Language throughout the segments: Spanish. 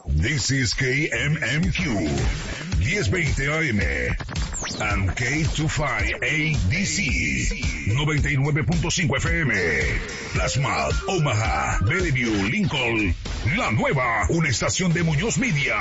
This is KMMQ 1020 AM and K25ADC 99.5 FM. Plasma, Omaha, Bellevue, Lincoln. La nueva, una estación de Muñoz Media.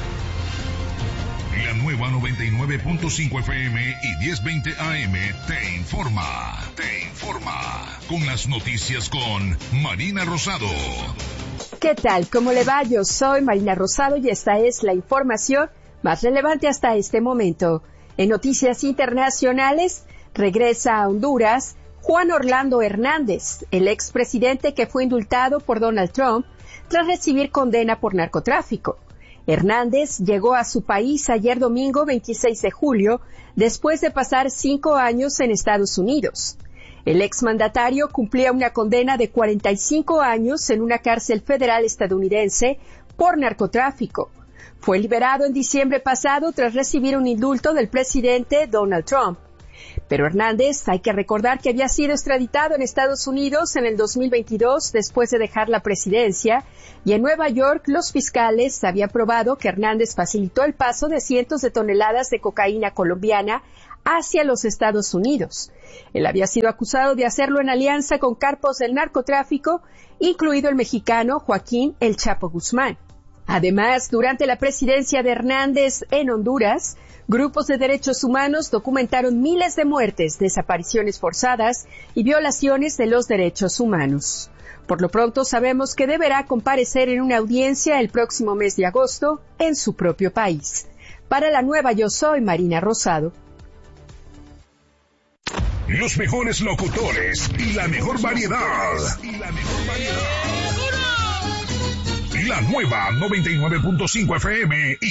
La nueva 99.5 FM y 1020 AM te informa. Con las noticias con Marina Rosado. ¿Qué tal? ¿Cómo le va? Yo soy Marina Rosado y esta es la información más relevante hasta este momento. En noticias internacionales, regresa a Honduras Juan Orlando Hernández, el expresidente que fue indultado por Donald Trump tras recibir condena por narcotráfico. Hernández llegó a su país ayer domingo 26 de julio, después de pasar 5 años en Estados Unidos. El exmandatario cumplía una condena de 45 años en una cárcel federal estadounidense por narcotráfico. Fue liberado en diciembre pasado tras recibir un indulto del presidente Donald Trump. Pero Hernández, hay que recordar que había sido extraditado en Estados Unidos en el 2022 después de dejar la presidencia, y en Nueva York los fiscales habían probado que Hernández facilitó el paso de cientos de toneladas de cocaína colombiana hacia los Estados Unidos. Él había sido acusado de hacerlo en alianza con carpos del narcotráfico, incluido el mexicano Joaquín El Chapo Guzmán. Además, durante la presidencia de Hernández en Honduras, grupos de derechos humanos documentaron miles de muertes, desapariciones forzadas y violaciones de los derechos humanos. Por lo pronto sabemos que deberá comparecer en una audiencia el próximo mes de agosto en su propio país. Para la nueva Yo Soy, Marina Rosado. Los mejores locutores y la mejor variedad. La nueva 99.5 FM y